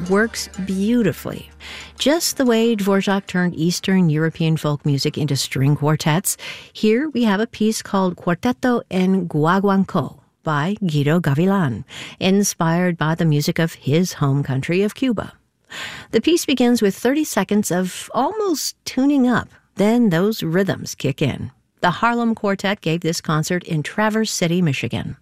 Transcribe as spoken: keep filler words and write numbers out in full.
works beautifully. Just the way Dvorak turned Eastern European folk music into string quartets, here we have a piece called Cuarteto en Guaguancó by Guido Gavilan, inspired by the music of his home country of Cuba. The piece begins with thirty seconds of almost tuning up. Then those rhythms kick in. The Harlem Quartet gave this concert in Traverse City, Michigan.